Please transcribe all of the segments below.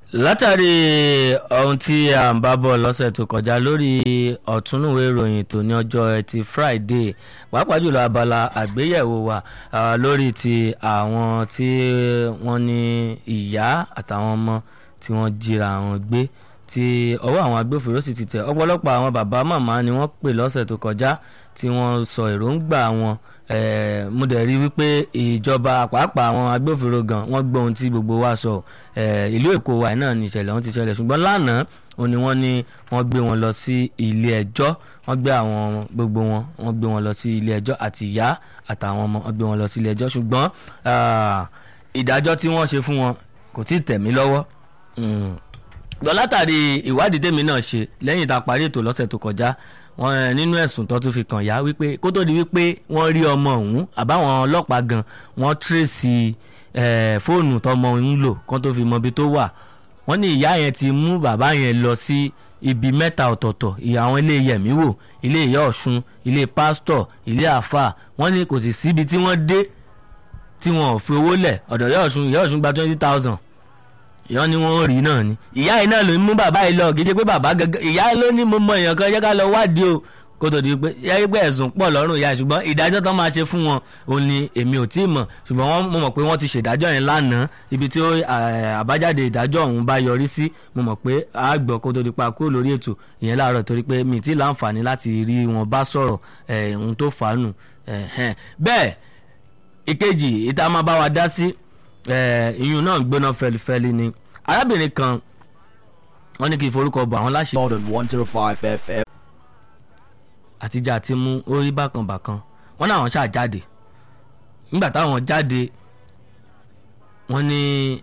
látàrí ohun tí à ń bá bọ̀ lọ́sẹ̀ tó kọjá lórí ọ̀túnúwé ìròyìn tó ní ọjọ́ ẹtì Friday pàápàá jùlọ abala àgbéyẹ̀wò wa lórí ti àwọn tí wọ́n ní ìyá àtàwọn ọmọ tí wọ́n jíra wọn gbé tí ọwọ́ àwọn agbófinró sì ti tẹ̀ ọ̀pọ̀lọpọ̀ àwọn bàbá màmá ni wọ́n pè lọ́sẹ̀ tó kọjá tí wọ́n sọ èròǹgbà wọn mo dẹ̀ rí wípé ìjọba pàápàá àwọn agbófinró gan wọ́n gbọ́ ohun tí gbogbo wa sọ ìlú Èkó wa náà ní ìṣẹ̀lẹ̀ wọn ti ṣẹlẹ̀ ṣùgbọ́n lánàá òun ni wọ́n ní wọ́n gbé wọn lọ sí ilé ẹjọ́ wọ́n gbé àwọn gbogbo wọ́n gbé wọn lọ sí ilé ẹjọ́ àti ìyá àtàwọn ọmọ wọ́n gbé wọn lọ sí ilé ẹjọ́ ṣùgbọ́n ìdájọ́ tí wọ́n ṣe fún wọn kò tí ì tẹ̀ mí lọ́wọ́ látàrí ìwádìí tèmi náà ṣe lẹ́yìn tá a parí ètò lọ́sẹ̀ tó kọjá wọn nínú ẹ̀sùn tó tún fi kàn yá wípé kó tó di wípé wọ́n rí ọmọ ọ̀hún àbáwọn ọlọ́pàá gan wọ́n tírèsì fóònù tọmọ ń lò kán tó fi mọ ibi tó wà wọ́n ní ìyá yẹn ti mú bàbá yẹn lọ sí ibi mẹ́ta ọ̀tọ̀ọ̀tọ̀ àwọn ilé yẹ̀mí wò ilé ìyá ọ̀ṣun ilé pásítọ̀ ilé àáfàá wọ́n ní kò sì síbi tí wọ́n dé tí wọ́n ò fi owó lẹ̀ ọ̀dọ̀ ìyá ọ̀ṣun gba 20,000 ìyá ni wọ́n rí náà ni ìyá yìí náà ló ń mú bàbá yìí lọ gidi pé bàbá gẹ́gẹ́ ìyá ló ní mo mọ èèyàn kan jẹ́ ká lọ wádìí o kó tó di pé yẹ́gbẹ́ ẹ̀sùn pọ̀ lọ́rùn ìyá ṣùgbọ́n ìdájọ́ tó máa ṣe fún wọn òun ni èmi ò tí ì mọ̀ ṣùgbọ́n mo mọ̀ pé wọ́n ti ṣèdájọ́ yẹn lánàá ibi tí àbájáde ìdájọ́ ọ̀hún bá yọrí sí mo mọ̀ pé a gbọ́ kó tó di pa kúrò lórí ètò ìyẹn láàárọ̀ torí pé mi ti láǹfààní láti rí wọn bá sọ̀rọ̀ ohun tó fàánù bẹ́ẹ̀ ìkejì ìta máa bá wa dá sí ìyún náà gbóná fẹlifẹli ni arábìnrin kan wọ́n ní kí forúkọ bọ̀ àwọn láṣẹ. Modern 105 FM. àtijọ́ àti mú orí bákanbàkan wọ́n náà wọ́n ṣáà jáde nígbà táwọn jáde wọ́n ní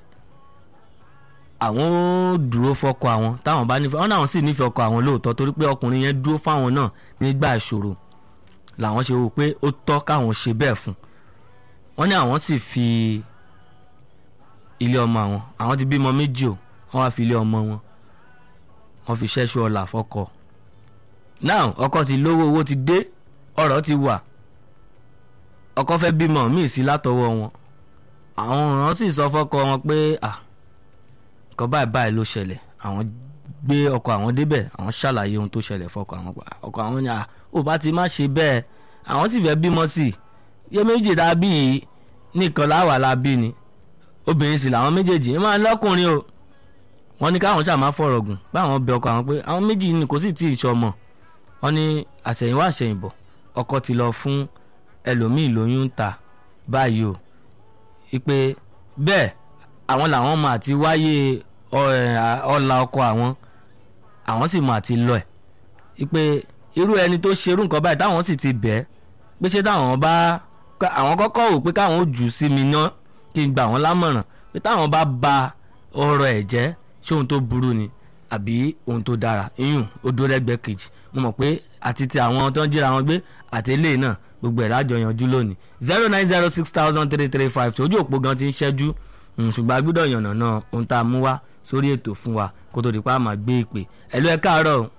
àwọn ó dúró fọ́kọ àwọn táwọn bá nífẹ̀ẹ́ wọ́n náà sì nífẹ̀ẹ́ ọkọ àwọn lóòótọ́ torí pé ọkùnrin yẹn dúró fáwọn náà nígbà ìṣòro làwọn ṣe wò pé ó tọ́ káwọn ṣe bẹ́ẹ̀ fún wọ́n ní àwọn sì fi ilé ọmọ àwọn ti bímọ méjì o wọ́n wá fi ilé ọmọ wọ́n fi ṣẹ́ṣu ọ̀la fọ́kọ now ọkọ ti lówó owó ti dé ọ̀rọ̀ ti wà ọkọ fẹ́ bímọ míì sí látọwọ́ wọn àwọn ọ̀ràn sì sọ fọ́kọ wọn pé nǹkan báyìí ló ṣẹlẹ̀ àwọn gbé ọkọ àwọn débẹ̀ àwọn ṣàlàyé ohun tó ṣẹlẹ̀ fọ́kọ àwọn ọkọ àwọn ni ò bá ti má ṣe bẹ́ẹ̀ àwọn sì fẹ́ bímọ sí iye méjì tá a bí yìí nìkan láwà la bí ni obìnrin sì làwọn méjèèjì ń máa lọ́kùnrin o wọ́n ní káwọn ṣáà máa fọ̀rọ̀ gùn báwọn bẹ ọkọ àwọn pé àwọn méjì ni kò sì tí ì ṣọmọ wọ́n ní àṣẹ̀yìnwá àṣẹ̀yìnbọ̀ ọkọ ti lọ fún ẹlòmíì lóyún ń ta báyìí o ìpè bẹ́ẹ̀ àwọn làwọn máa ti wáyé ọ̀la ọkọ àwọn sì máa ti lọ ẹ̀ ìpè irú ẹni tó ṣerú nǹkan báyìí táwọn sì ti bẹ́ẹ̀ pé ṣé táwọn bá àwọn kọ́kọ́ wò pé káwọn ó jù sí mi ná kí n gbà wọ́n lámọ̀ràn pé táwọn bá ba ọ̀rọ̀ ẹ̀ jẹ́ ṣé ohun tó burú ni àbí ohun tó dára iyùn odò rẹ́gbẹ́ kejì mo mọ̀ pé àti ti àwọn tó ń jíra wọn gbé àti eléyìí náà gbogbo ẹ̀ lájọ yanjú lónìí 090633335 tí ojú òpó gan ti ń ṣẹ́jú ṣùgbọ́n agbọ́dọ̀ yànnà náà ohun tá a mú wá sórí ètò fún wa kó tó di pa àmà gbé ìpè ẹ̀lú ẹ káàárọ̀ o.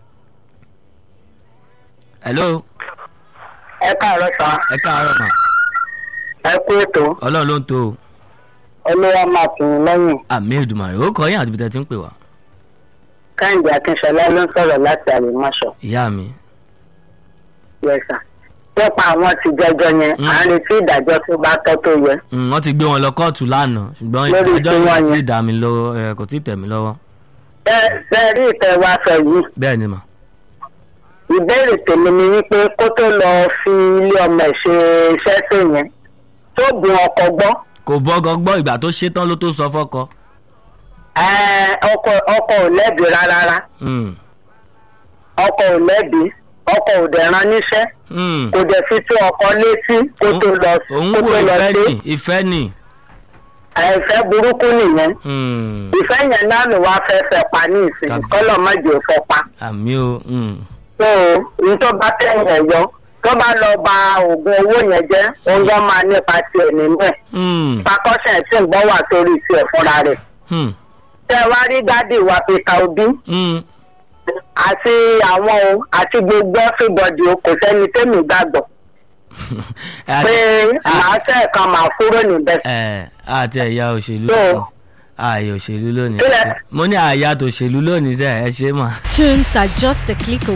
ẹ̀lú. ẹ káàárọ̀ sá. ẹ káàárọ̀ mà. ẹ kú ètò. ọlọ́run ló ń tó o. olúwa máa tì yín lẹ́yìn. àmì Èdùmàrè ó kọ yín àti bí tẹ́ ti ń pè wá. Kẹ́hìndé Akínṣọlá ló ń sọ̀rọ̀ láti Àlèmọ́ṣọ̀. ìyá mi. yẹ́sà nípa àwọn ti jẹjọ yẹn à ń retí ìdájọ́ tó bá tọ́ tó yẹ. wọ́n ti gbé wọn lọ kóòtù lánàá ṣùgbọ́n ìdájọ́ yìí kò tí ì tẹ̀ mí lọ́wọ́. bẹ́ẹ̀ rí ìtẹ́ wa sọ yìí. bẹ́ẹ̀ ni mà. ìbéèrè tèmi ni wípé kó tó lọ fi ilé ọmọ ẹ̀ ṣe iṣẹ́ sí yẹn tó bí ọkọ gbọ́. kò bọ́gọ́ gbọ́ ìgbà tó ṣe tán ló tó sọ fọ́kọ. ọkọ ò lẹ́bi rárá. ọkọ ò lẹ́bi ọkọ ò dẹ̀ rán níṣẹ́. kò dẹ̀ fi tó ọkọ létí kó tó lọ sí. òun wo ìfẹ́ ni. ìfẹ́ burúkú nìyẹn. ìfẹ́ yẹn náà ló wá fẹ́ pa ní ìsìn kọ́lọ̀ mọ́jì ò fẹ́ pa. àmì o. so n tó bá tẹ̀yìn ẹ̀ yọ tó bá lọ ba oògùn owó yẹn jẹ́ òun yọ máa nípa tiẹ̀ nínú ẹ̀. pakọ́sẹ̀ tí ń gbọ́ wà sórí tiẹ̀ fúnra rẹ̀. tẹ́ wá rí dádì wa Peter Obi àti àwọn o àti gbogbo everybody o kò sẹ́ni tẹ́mi gbàgbọ́ pé màá fẹ́ kan màá kúrò níbẹ̀. àti ẹ̀yà òṣèlú kan ààyè òṣèlú lónìí Kílẹ̀? mo ní àyà tòṣèlú lónìí sẹ́ ẹ ṣe mọ̀. Tunes are just a click away.